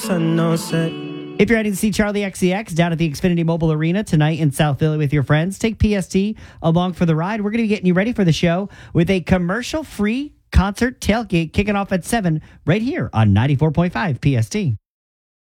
If you're heading to see Charlie XCX down at the Xfinity Mobile Arena tonight in South Philly with your friends, take PST along for the ride. We're going to be getting you ready for the show with a commercial-free concert tailgate kicking off at 7 right here on 94.5 PST.